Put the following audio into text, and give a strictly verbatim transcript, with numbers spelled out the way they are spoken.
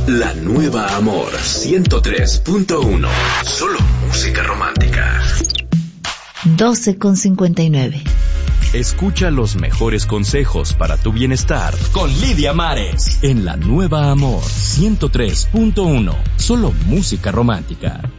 La nueva Amor ciento tres punto uno. Solo música romántica. doce con cincuenta y nueve. Escucha los mejores consejos para tu bienestar con Lidia Mares en La Nueva Amor ciento tres punto uno. Solo música romántica.